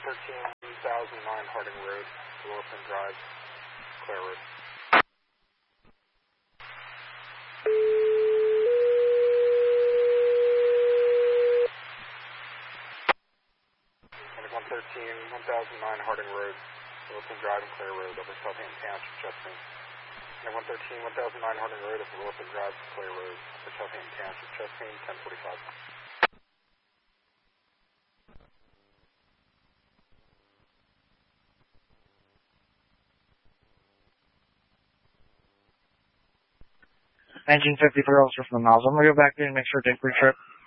1009 Harding Road, Wilson Drive, Clare Road. 1009 Harding Road, Wilson Drive and Clare Road, over Southampton Township, Chesapeake. 1009 Harding Road, over Wilson Drive, Clare Road, over Southampton Township, Chesapeake, 1045. Engine 54 also from the miles. I'm going to go back there and make sure to take pre-trip.